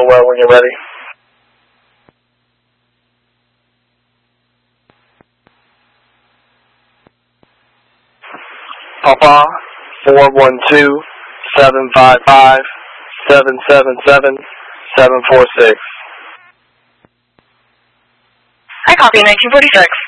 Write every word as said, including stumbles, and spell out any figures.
low when you're ready. Papa, four one two, seven five five, seven seven seven, seven four six. I copy nineteen forty-six.